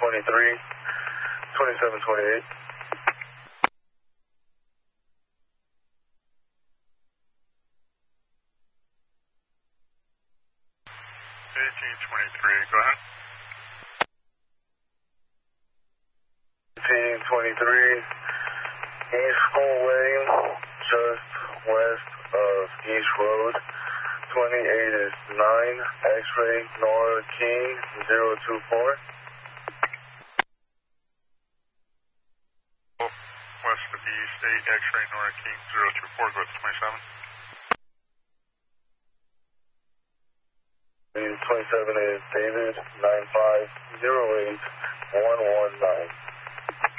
2728. 1823, go ahead. 1823, East School Lane, just west of East Road. 28 is 9, X-ray, Nora King, 024. West of East 8, X-ray, Nora King, 024, go to 27. 27 is David, 9508119.